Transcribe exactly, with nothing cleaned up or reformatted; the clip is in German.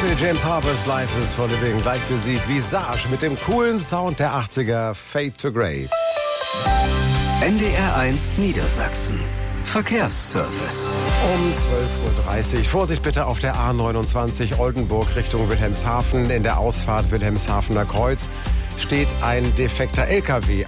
Courtney James Harper's Life is for Living. Gleich für Sie Visage mit dem coolen Sound der achtziger, Fade to Grey. N D R eins Niedersachsen. Verkehrsservice. Um zwölf Uhr dreißig. Vorsicht bitte auf der A neunundzwanzig Oldenburg Richtung Wilhelmshaven. In der Ausfahrt Wilhelmshavener Kreuz steht ein defekter L K W